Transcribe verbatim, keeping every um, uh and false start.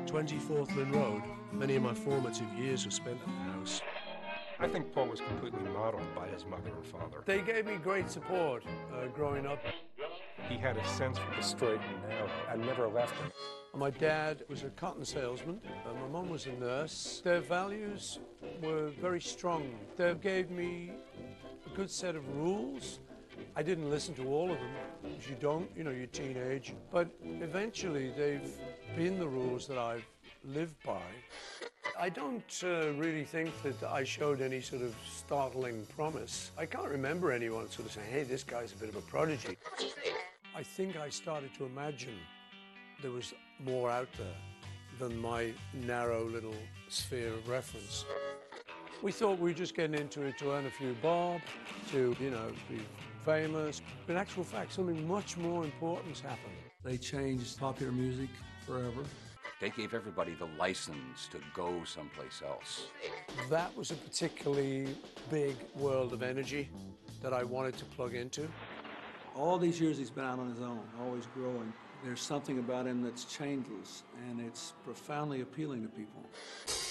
twenty-fourth Lynn Road. Many of my formative years were spent at the house. I think Paul was completely modeled by his mother and father. They gave me great support uh, growing up. He had a sense for the straight and narrow. I never left him. My dad was a cotton salesman, and my mum was a nurse. Their values were very strong. They gave me a good set of rules. I didn't listen to all of them, because you don't, you know, you're teenage. But eventually they've been the rules that I've lived by. I don't uh, really think that I showed any sort of startling promise. I can't remember anyone sort of saying, hey, this guy's a bit of a prodigy. I think I started to imagine there was more out there than my narrow little sphere of reference. We thought we were just getting into it to earn a few bob, to, you know, be famous. But in actual fact, something much more important happened. They changed popular music forever. They gave everybody the license to go someplace else. That was a particularly big world of energy that I wanted to plug into. All these years he's been out on his own, always growing. There's something about him that's changeless, and it's profoundly appealing to people.